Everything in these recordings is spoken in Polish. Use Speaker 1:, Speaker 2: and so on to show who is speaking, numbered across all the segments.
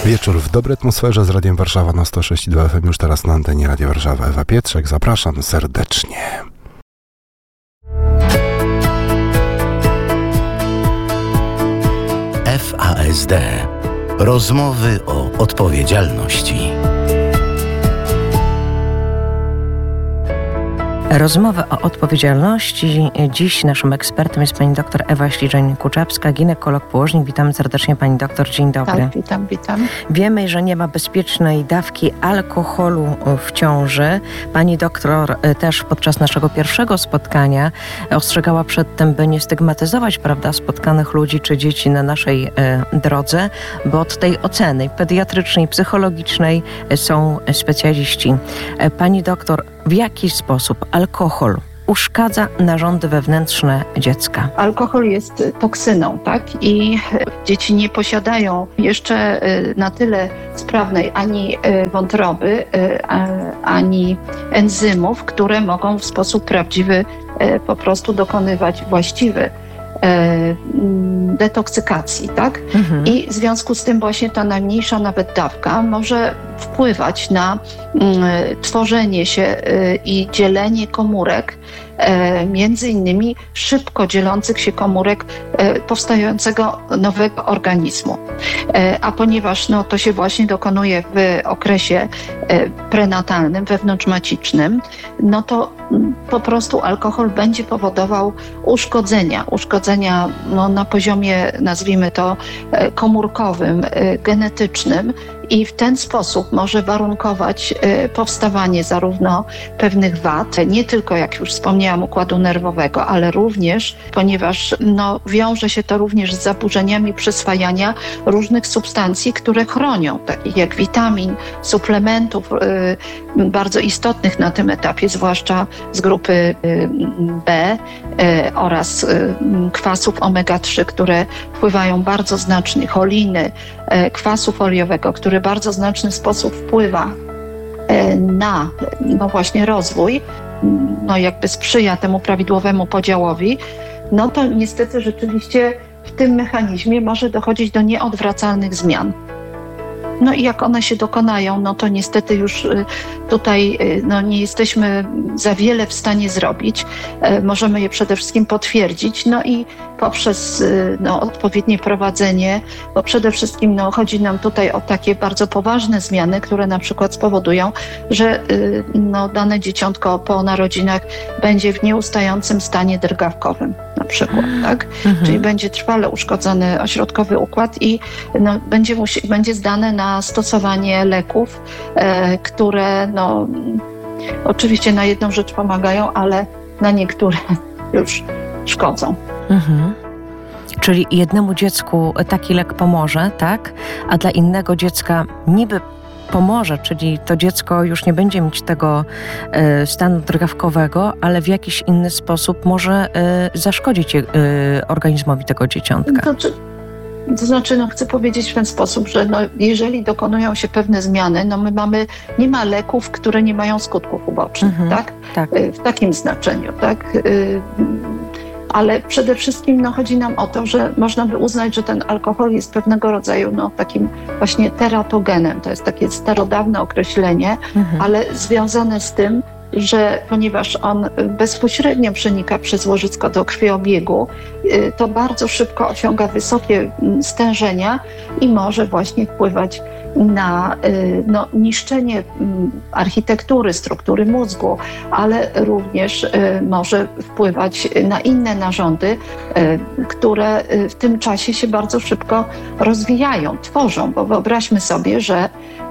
Speaker 1: Wieczór w dobrej atmosferze z Radiem Warszawa na 106,2 FM. Już teraz na antenie Radia Warszawa. Ewa Pietrzak, zapraszam serdecznie.
Speaker 2: FASD. Rozmowy o odpowiedzialności.
Speaker 3: Rozmowy o odpowiedzialności. Dziś naszym ekspertem jest pani dr Ewa Śliżeń-Kuczewska, ginekolog, położnik. Witamy serdecznie pani doktor. Dzień dobry.
Speaker 4: Tak, witam.
Speaker 3: Wiemy, że nie ma bezpiecznej dawki alkoholu w ciąży. Pani doktor też podczas naszego pierwszego spotkania ostrzegała przed tym, by nie stygmatyzować, prawda, spotkanych ludzi czy dzieci na naszej drodze, bo od tej oceny pediatrycznej, psychologicznej są specjaliści. Pani doktor, w jaki sposób alkohol uszkadza narządy wewnętrzne dziecka?
Speaker 4: Alkohol jest toksyną, tak? I dzieci nie posiadają jeszcze na tyle sprawnej ani wątroby, ani enzymów, które mogą w sposób prawdziwy po prostu dokonywać właściwy detoksykacji, tak? I w związku z tym właśnie ta najmniejsza nawet dawka może wpływać na tworzenie się i dzielenie komórek, między innymi szybko dzielących się komórek powstającego nowego organizmu. A ponieważ to się właśnie dokonuje w okresie prenatalnym, wewnątrzmacicznym, to po prostu alkohol będzie powodował uszkodzenia na poziomie, nazwijmy to, komórkowym, genetycznym, i w ten sposób może warunkować powstawanie zarówno pewnych wad, nie tylko, jak już wspomniałam, układu nerwowego, ale również, ponieważ wiąże się to również z zaburzeniami przyswajania różnych substancji, które chronią, takich jak witamin, suplementów bardzo istotnych na tym etapie, zwłaszcza z grupy B oraz kwasów omega-3, które wpływają bardzo znacznie, choliny, kwasu foliowego, który w bardzo znaczny sposób wpływa na właśnie rozwój, jakby sprzyja temu prawidłowemu podziałowi, to niestety rzeczywiście w tym mechanizmie może dochodzić do nieodwracalnych zmian. I jak one się dokonają, to niestety już tutaj nie jesteśmy za wiele w stanie zrobić. Możemy je przede wszystkim potwierdzić, i poprzez odpowiednie prowadzenie, bo przede wszystkim chodzi nam tutaj o takie bardzo poważne zmiany, które na przykład spowodują, że dane dzieciątko po narodzinach będzie w nieustającym stanie drgawkowym na przykład, tak? Czyli będzie trwale uszkodzony ośrodkowy układ i będzie zdane na stosowanie leków, które oczywiście na jedną rzecz pomagają, ale na niektóre już szkodzą.
Speaker 3: Czyli jednemu dziecku taki lek pomoże, tak? A dla innego dziecka niby pomoże, czyli to dziecko już nie będzie mieć tego stanu drgawkowego, ale w jakiś inny sposób może zaszkodzić organizmowi tego dzieciątka.
Speaker 4: To znaczy, chcę powiedzieć w ten sposób, że jeżeli dokonują się pewne zmiany, nie ma leków, które nie mają skutków ubocznych, tak? W takim znaczeniu, tak? Ale przede wszystkim chodzi nam o to, że można by uznać, że ten alkohol jest pewnego rodzaju takim właśnie teratogenem. To jest takie starodawne określenie, ale związane z tym, że ponieważ on bezpośrednio przenika przez łożysko do krwiobiegu, to bardzo szybko osiąga wysokie stężenia i może właśnie wpływać na niszczenie architektury, struktury mózgu, ale również może wpływać na inne narządy, które w tym czasie się bardzo szybko rozwijają, tworzą, bo wyobraźmy sobie, że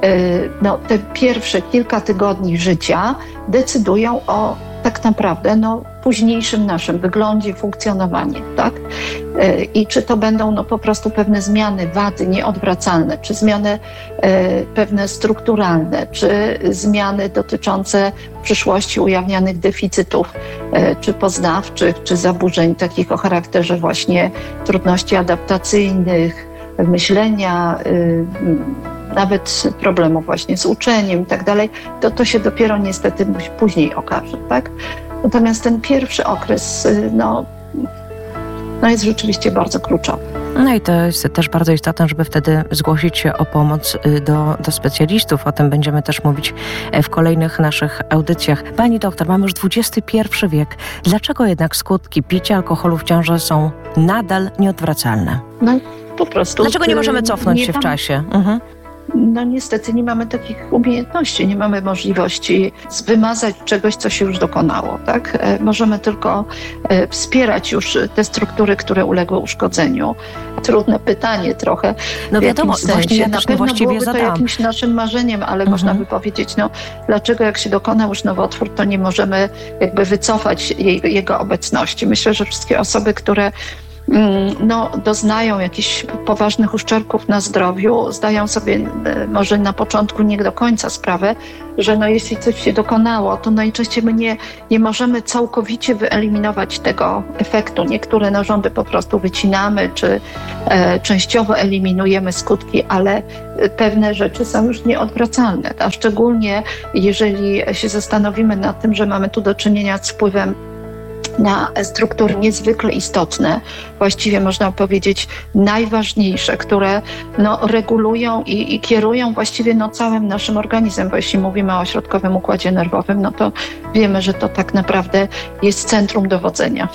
Speaker 4: te pierwsze kilka tygodni życia decydują o tak naprawdę późniejszym naszym wyglądzie, funkcjonowaniu, tak? I czy to będą po prostu pewne zmiany, wady nieodwracalne, czy zmiany pewne strukturalne, czy zmiany dotyczące w przyszłości ujawnianych deficytów, czy poznawczych, czy zaburzeń takich o charakterze właśnie trudności adaptacyjnych, myślenia, nawet problemów właśnie z uczeniem i tak dalej, to się dopiero niestety później okaże, tak? Natomiast ten pierwszy okres, jest rzeczywiście bardzo kluczowy.
Speaker 3: No i to jest też bardzo istotne, żeby wtedy zgłosić się o pomoc do specjalistów. O tym będziemy też mówić w kolejnych naszych audycjach. Pani doktor, mamy już XXI wiek. Dlaczego jednak skutki picia alkoholu w ciąży są nadal nieodwracalne?
Speaker 4: No po prostu.
Speaker 3: Dlaczego nie możemy cofnąć się w czasie?
Speaker 4: No niestety nie mamy takich umiejętności, nie mamy możliwości wymazać czegoś, co się już dokonało, tak? Możemy tylko wspierać już te struktury, które uległy uszkodzeniu. Trudne pytanie trochę.
Speaker 3: No wiadomo, właśnie ja
Speaker 4: na
Speaker 3: też
Speaker 4: pewno
Speaker 3: właściwie
Speaker 4: byłoby to
Speaker 3: zadałam.
Speaker 4: jakimś naszym marzeniem, ale można by powiedzieć, no dlaczego jak się dokonał już nowotwór, to nie możemy jakby wycofać jego obecności. Myślę, że wszystkie osoby, które doznają jakichś poważnych uszczerbków na zdrowiu, zdają sobie może na początku nie do końca sprawę, że jeśli coś się dokonało, to najczęściej my nie możemy całkowicie wyeliminować tego efektu. Niektóre narządy po prostu wycinamy, czy częściowo eliminujemy skutki, ale pewne rzeczy są już nieodwracalne. A szczególnie jeżeli się zastanowimy nad tym, że mamy tu do czynienia z wpływem na struktury niezwykle istotne, właściwie można powiedzieć najważniejsze, które regulują i kierują właściwie całym naszym organizmem, bo jeśli mówimy o środkowym układzie nerwowym, no to wiemy, że to tak naprawdę jest centrum dowodzenia.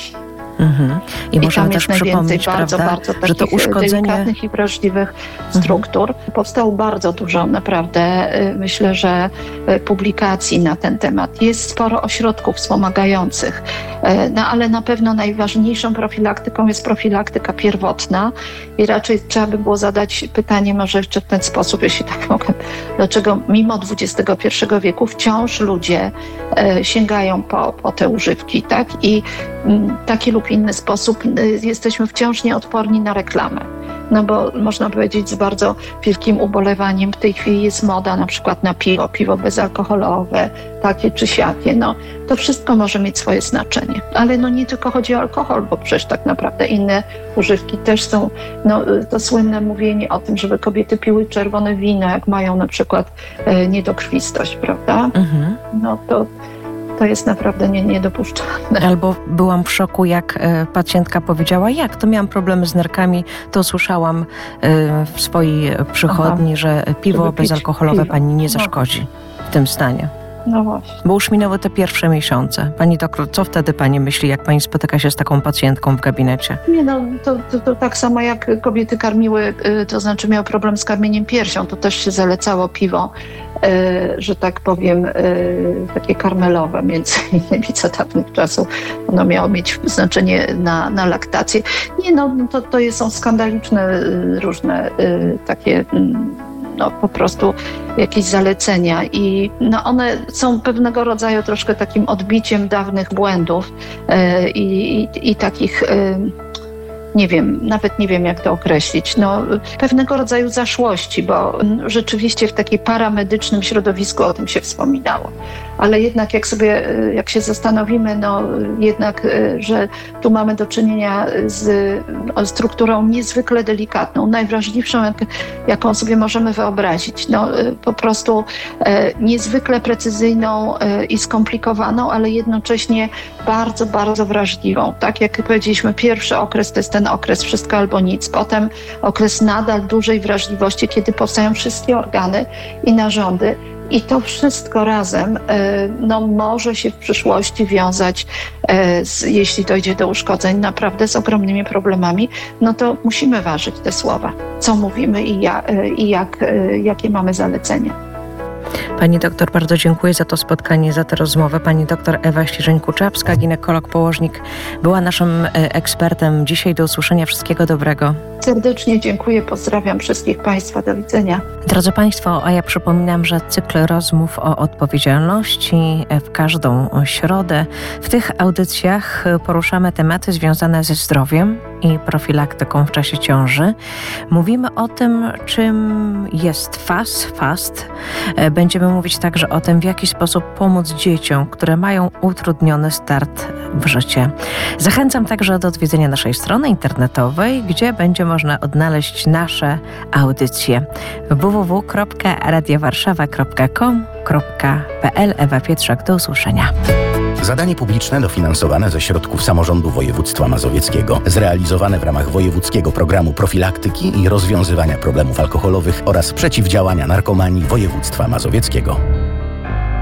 Speaker 3: I możemy też przypomnieć,
Speaker 4: bardzo
Speaker 3: że to uszkodzenie
Speaker 4: delikatnych i wrażliwych struktur. Powstało bardzo dużo naprawdę, myślę, że publikacji na ten temat. Jest sporo ośrodków wspomagających, ale na pewno najważniejszą profilaktyką jest profilaktyka pierwotna i raczej trzeba by było zadać pytanie może jeszcze w ten sposób, jeśli tak mogę, dlaczego mimo XXI wieku wciąż ludzie sięgają po te używki, tak? I taki lub inny sposób jesteśmy wciąż nieodporni na reklamę. No bo można powiedzieć z bardzo wielkim ubolewaniem, w tej chwili jest moda na przykład na piwo bezalkoholowe, takie czy siakie. To wszystko może mieć swoje znaczenie. Ale nie tylko chodzi o alkohol, bo przecież tak naprawdę inne używki też są, to słynne mówienie o tym, żeby kobiety piły czerwone wino, jak mają na przykład niedokrwistość, prawda? To jest naprawdę niedopuszczalne.
Speaker 3: Albo byłam w szoku, jak pacjentka powiedziała, to miałam problemy z nerkami, to usłyszałam w swojej przychodni, że piwo bezalkoholowe pani nie zaszkodzi w tym stanie.
Speaker 4: No właśnie.
Speaker 3: Bo już minęły te pierwsze miesiące. Pani doktor, co wtedy pani myśli, jak pani spotyka się z taką pacjentką w gabinecie?
Speaker 4: To tak samo jak kobiety karmiły, to znaczy miały problem z karmieniem piersią, to też się zalecało piwo, że tak powiem, takie karmelowe między innymi za dawnych czasów. Ono miało mieć znaczenie na laktację. To są skandaliczne różne takie po prostu jakieś zalecenia i one są pewnego rodzaju troszkę takim odbiciem dawnych błędów i takich nawet nie wiem jak to określić, pewnego rodzaju zaszłości, bo rzeczywiście w takim paramedycznym środowisku o tym się wspominało. Ale jednak jak się zastanowimy, że tu mamy do czynienia z strukturą niezwykle delikatną, najwrażliwszą, jaką sobie możemy wyobrazić. Po prostu niezwykle precyzyjną i skomplikowaną, ale jednocześnie bardzo, bardzo wrażliwą. Tak jak powiedzieliśmy, pierwszy okres to jest ten okres wszystko albo nic, potem okres nadal dużej wrażliwości, kiedy powstają wszystkie organy i narządy. I to wszystko razem może się w przyszłości wiązać, jeśli dojdzie do uszkodzeń, naprawdę z ogromnymi problemami. To musimy ważyć te słowa, co mówimy i jakie mamy zalecenia.
Speaker 3: Pani doktor, bardzo dziękuję za to spotkanie, za tę rozmowę. Pani doktor Ewa Ścieżeń-Kuczapska, ginekolog, położnik, była naszym ekspertem. Dzisiaj do usłyszenia. Wszystkiego dobrego.
Speaker 4: Serdecznie dziękuję, pozdrawiam wszystkich Państwa. Do widzenia.
Speaker 3: Drodzy Państwo, a ja przypominam, że cykl rozmów o odpowiedzialności w każdą środę. W tych audycjach poruszamy tematy związane ze zdrowiem i profilaktyką w czasie ciąży. Mówimy o tym, czym jest FAST. Będziemy mówić także o tym, w jaki sposób pomóc dzieciom, które mają utrudniony start w życie. Zachęcam także do odwiedzenia naszej strony internetowej, gdzie będzie można odnaleźć nasze audycje. www.radiowarszawa.com.pl. Ewa Pietrzak, do usłyszenia.
Speaker 2: Zadanie publiczne dofinansowane ze środków samorządu województwa mazowieckiego, zrealizowane w ramach Wojewódzkiego Programu Profilaktyki i Rozwiązywania Problemów Alkoholowych oraz Przeciwdziałania Narkomanii województwa mazowieckiego.